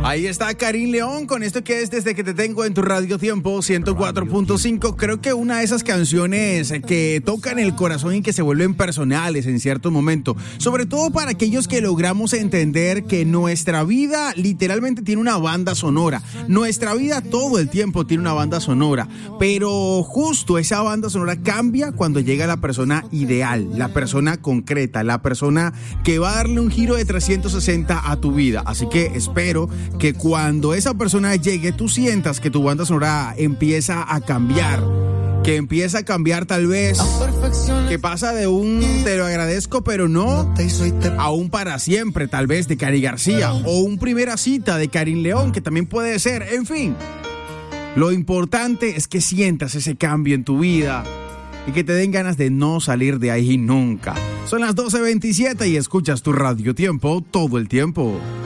Ahí está Karin León con esto que es Desde que te tengo en tu Radio Tiempo 104.5. Creo que una de esas canciones que tocan el corazón y que se vuelven personales en cierto momento. Sobre todo para aquellos que logramos entender que nuestra vida literalmente tiene una banda sonora. Nuestra vida todo el tiempo tiene una banda sonora. Pero justo esa banda sonora cambia cuando llega la persona ideal, la persona concreta, la persona que va a darle un giro de 360 a tu vida. Así que espero que cuando esa persona llegue, tú sientas que tu banda sonora empieza a cambiar. Que empieza a cambiar tal vez, que pasa de un te lo agradezco pero no a un para siempre tal vez de Cari García o un primera cita de Karin León, que también puede ser. En fin, lo importante es que sientas ese cambio en tu vida y que te den ganas de no salir de ahí nunca. Son las 12:27 y escuchas tu Radio Tiempo todo el tiempo.